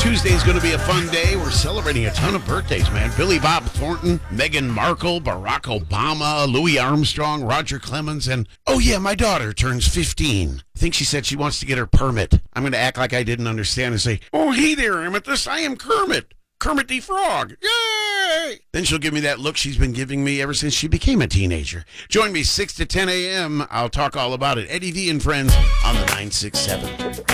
Tuesday's going to be a fun day. We're celebrating a ton of birthdays, man. Billy Bob Thornton, Meghan Markle, Barack Obama, Louis Armstrong, Roger Clemens, and, oh yeah, my daughter turns 15. I think she said she wants to get her permit. I'm going to act like I didn't understand and say, oh, hey there, Amethyst, I am Kermit. Kermit the Frog. Yay! Then she'll give me that look she's been giving me ever since she became a teenager. Join me 6 to 10 a.m. I'll talk all about it. Eddie V and Friends on the 967.